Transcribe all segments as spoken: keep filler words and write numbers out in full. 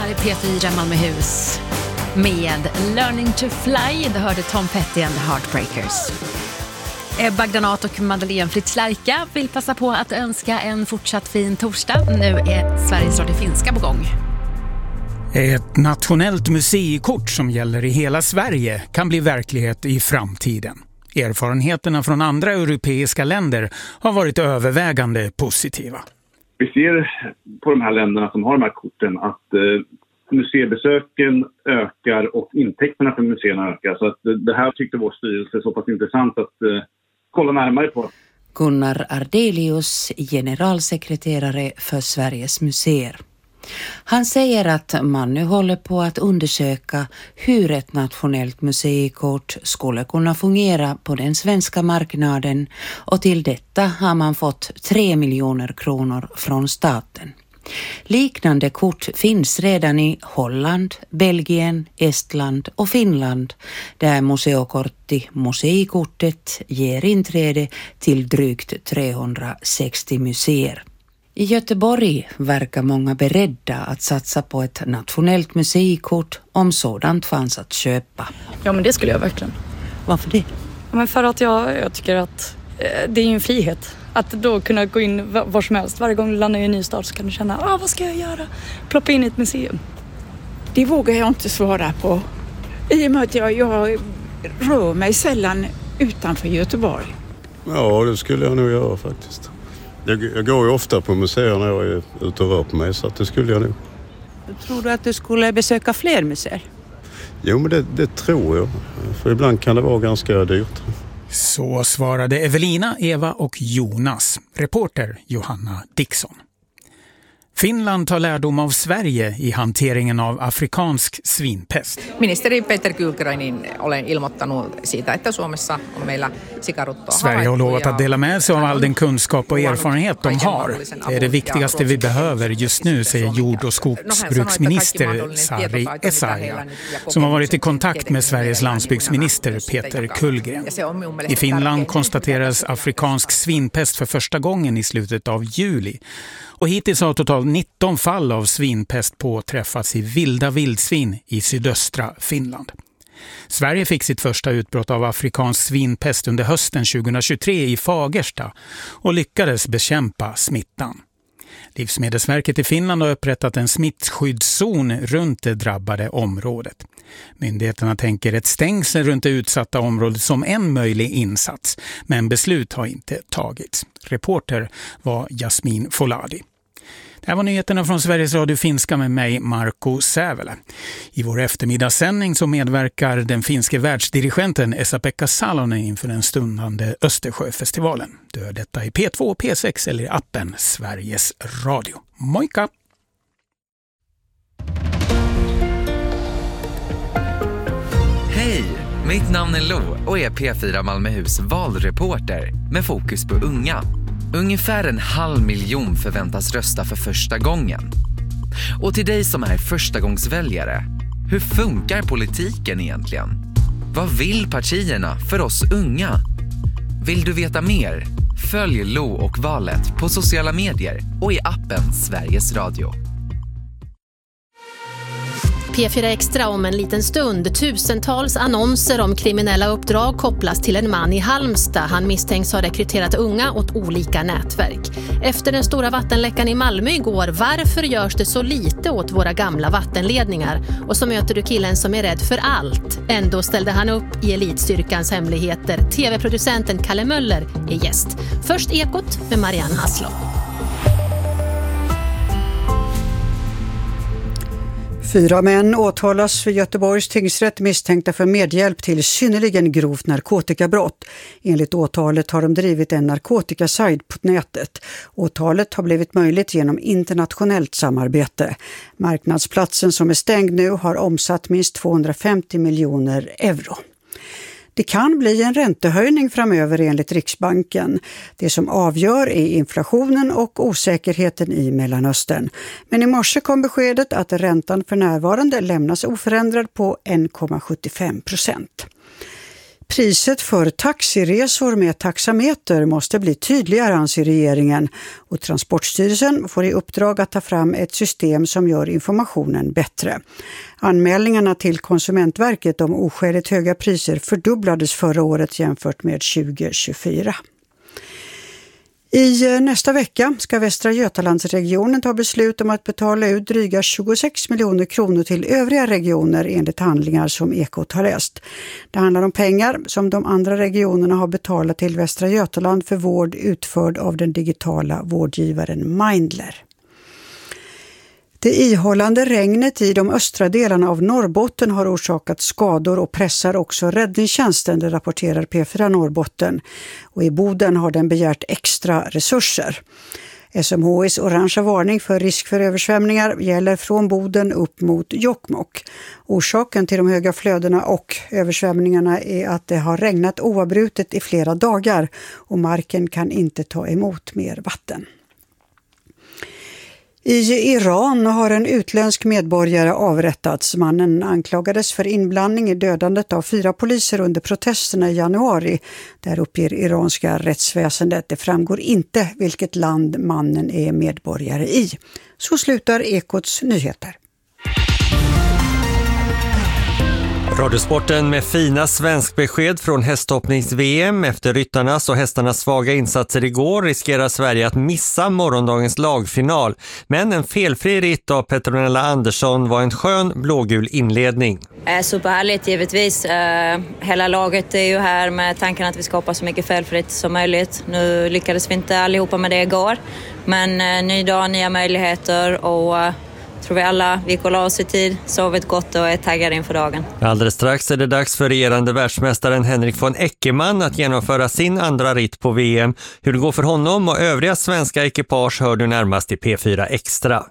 här i P fyra Malmöhus med Learning to Fly. Det hörde Tom Petty and the Heartbreakers. Ebba Granat och Madeleine Fritz-Lärka vill passa på att önska en fortsatt fin torsdag. Nu är Sveriges Radio Finska på gång. Ett nationellt museikort som gäller i hela Sverige kan bli verklighet i framtiden. Erfarenheterna från andra europeiska länder har varit övervägande positiva. Vi ser på de här länderna som har de här korten att eh, museibesöken ökar och intäkterna för museerna ökar. Så att det här tyckte vår styrelse är så pass intressant att eh, kolla närmare på. Gunnar Ardelius, generalsekreterare för Sveriges museer. Han säger att man nu håller på att undersöka hur ett nationellt museikort skulle kunna fungera på den svenska marknaden, och till detta har man fått tre miljoner kronor från staten. Liknande kort finns redan i Holland, Belgien, Estland och Finland, där Museokortti museikortet ger inträde till drygt trehundrasextio museer. I Göteborg verkar många beredda att satsa på ett nationellt museikort om sådant fanns att köpa. Ja, men det skulle jag verkligen. Varför det? Ja, men för att jag, jag tycker att eh, det är en frihet. Att då kunna gå in var som helst. Varje gång du landar i en ny stad så kan du känna, ah, vad ska jag göra? Ploppa in i ett museum. Det vågar jag inte svara på. I och med att jag, jag rör mig sällan utanför Göteborg. Ja, det skulle jag nog göra faktiskt. Jag, jag går ju ofta på museer när jag är ute och rör på mig, så att det skulle jag nog. Tror du att du skulle besöka fler museer? Jo, men det, det tror jag. För ibland kan det vara ganska dyrt. Så svarade Evelina, Eva och Jonas. Reporter Johanna Dixon. Finland tar lärdom av Sverige i hanteringen av afrikansk svinpest. Ministeri Peter Kylkeroinen olen ilmoittanut siitä, että Suomessa on meillä sikaruttoa. Sverige har lovat att dela med sig av all den kunskap och erfarenhet de har. Det är det viktigaste vi behöver just nu, säger jord- och skogsbruksminister Sari Essayah, som har varit i kontakt med Sveriges landsbygdsminister Peter Kullgren. I Finland konstateras afrikansk svinpest för första gången i slutet av juli. Och hittills har totalt nitton fall av svinpest påträffats i vilda vildsvin i sydöstra Finland. Sverige fick sitt första utbrott av afrikansk svinpest under hösten tjugohundratjugotre i Fagersta och lyckades bekämpa smittan. Livsmedelsverket i Finland har upprättat en smittskyddszon runt det drabbade området. Myndigheterna tänker ett stängsel runt det utsatta området som en möjlig insats, men beslut har inte tagits. Reporter var Jasmin Foladi. Det här var nyheterna från Sveriges Radio Finska med mig, Marco Sävele. I vår eftermiddagssändning så medverkar den finske världsdirigenten Esa-Pekka Salonen inför den stundande Östersjöfestivalen. Du hör detta i P två, P sex eller i appen Sveriges Radio. Moika! Hej! Mitt namn är Lo och är P fyra Malmöhus valreporter med fokus på unga. Ungefär en halv miljon förväntas rösta för första gången. Och till dig som är förstagångsväljare, hur funkar politiken egentligen? Vad vill partierna för oss unga? Vill du veta mer? Följ Lo och valet på sociala medier och i appen Sveriges Radio. P fyra Extra om en liten stund. Tusentals annonser om kriminella uppdrag kopplas till en man i Halmstad. Han misstänks ha rekryterat unga åt olika nätverk. Efter den stora vattenläckan i Malmö igår, varför görs det så lite åt våra gamla vattenledningar? Och så möter du killen som är rädd för allt. Ändå ställde han upp i Elitstyrkans hemligheter. T V-producenten Kalle Möller är gäst. Först Ekot med Marianne Haslov. Fyra män åtalas för Göteborgs tingsrätt misstänkta för medhjälp till synnerligen grovt narkotikabrott. Enligt åtalet har de drivit en narkotikasajt på nätet. Åtalet har blivit möjligt genom internationellt samarbete. Marknadsplatsen som är stängd nu har omsatt minst tvåhundrafemtio miljoner euro. Det kan bli en räntehöjning framöver enligt Riksbanken. Det som avgör är inflationen och osäkerheten i Mellanöstern. Men i morse kom beskedet att räntan för närvarande lämnas oförändrad på en komma sjuttiofem procent. Priset för taxiresor med taxameter måste bli tydligare, anser regeringen, och Transportstyrelsen får i uppdrag att ta fram ett system som gör informationen bättre. Anmälningarna till Konsumentverket om oskäligt höga priser fördubblades förra året jämfört med tjugo tjugofyra. I nästa vecka ska Västra Götalandsregionen ta beslut om att betala ut dryga tjugosex miljoner kronor till övriga regioner enligt handlingar som Ekot har läst. Det handlar om pengar som de andra regionerna har betalat till Västra Götaland för vård utförd av den digitala vårdgivaren Mindler. Det ihållande regnet i de östra delarna av Norrbotten har orsakat skador och pressar också räddningstjänsten, det rapporterar P fyra Norrbotten. Och i Boden har den begärt extra resurser. S M H I:s orangea varning för risk för översvämningar gäller från Boden upp mot Jokkmokk. Orsaken till de höga flödena och översvämningarna är att det har regnat oavbrutet i flera dagar och marken kan inte ta emot mer vatten. I Iran har en utländsk medborgare avrättats. Mannen anklagades för inblandning i dödandet av fyra poliser under protesterna i januari. Där uppger iranska rättsväsendet. Det framgår inte vilket land mannen är medborgare i. Så slutar Ekots nyheter. Radiosporten med fina svenskbesked från hästhoppnings-V M. Efter ryttarnas och hästarnas svaga insatser igår riskerar Sverige att missa morgondagens lagfinal. Men en felfri ritt av Petronella Andersson var en skön blågul inledning. Äh, superhärligt givetvis. Uh, hela laget är ju här med tanken att vi ska hoppa så mycket felfritt som möjligt. Nu lyckades vi inte allihopa med det igår. Men uh, ny dag, nya möjligheter och... Uh, tror vi alla, vi kollar oss i tid, sovit gott och är taggade inför dagen. Alldeles strax är det dags för regerande världsmästaren Henrik von Eckermann att genomföra sin andra ritt på V M. Hur det går för honom och övriga svenska ekipage hör du närmast i P fyra Extra.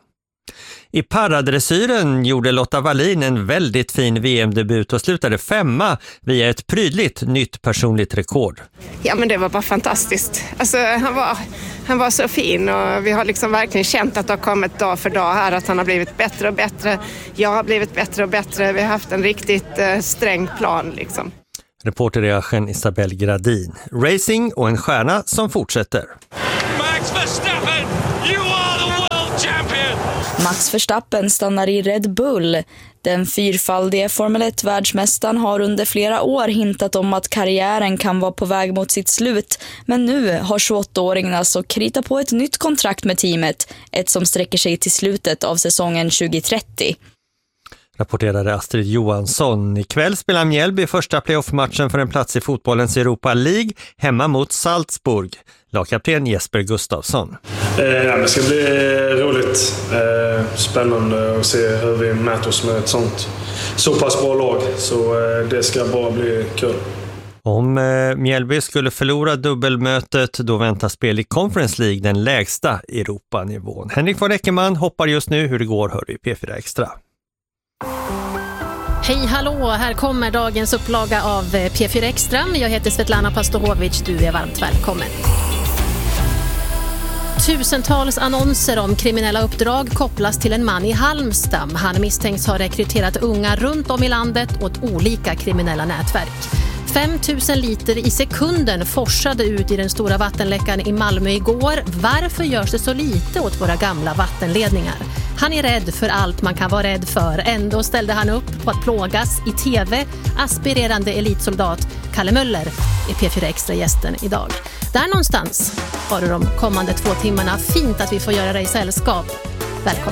I paradressyren gjorde Lotta Wallin en väldigt fin V M-debut och slutade femma via ett prydligt nytt personligt rekord. Ja, men det var bara fantastiskt. Alltså, han var, han var så fin och vi har liksom verkligen känt att det har kommit dag för dag här, att han har blivit bättre och bättre. Jag har blivit bättre och bättre. Vi har haft en riktigt eh, sträng plan liksom. Reporter är Aschen Isabel Gradin. Racing och en stjärna som fortsätter. Max Verstappen, you are the world champion! Max Verstappen stannar i Red Bull. Den fyrfaldige Formel ett-världsmästaren har under flera år hintat om att karriären kan vara på väg mot sitt slut. Men nu har tjugoåttaåringen alltså kritat på ett nytt kontrakt med teamet. Ett som sträcker sig till slutet av säsongen tjugo trettio. Rapporterade Astrid Johansson. Ikväll spelar Mjällby första playoff-matchen för en plats i fotbollens Europa League hemma mot Salzburg. Lagkapten Jesper Gustafsson. Eh, ja, det ska bli roligt, eh, spännande att se hur vi mäter oss med ett sånt så pass bra lag. Så eh, det ska bara bli kul. Om eh, Mjällby skulle förlora dubbelmötet då väntar spel i Conference League, den lägsta Europanivån. Henrik von Eckermann hoppar just nu. Hur det går hör du i P fyra Extra. Hej hallå, här kommer dagens upplaga av P fyra Extra. Jag heter Svetlana Pastohovic, du är varmt välkommen. Tusentals annonser om kriminella uppdrag kopplas till en man i Halmstad. Han misstänks ha rekryterat unga runt om i landet åt olika kriminella nätverk. fem tusen liter i sekunden forsade ut i den stora vattenläckan i Malmö igår. Varför görs det så lite åt våra gamla vattenledningar? Han är rädd för allt man kan vara rädd för. Ändå ställde han upp på att plågas i tv. Aspirerande elitsoldat Kalle Möller är P fyra Extra-gästen idag. Där någonstans har du de kommande två timmarna. Fint att vi får göra dig sällskap. Välkommen.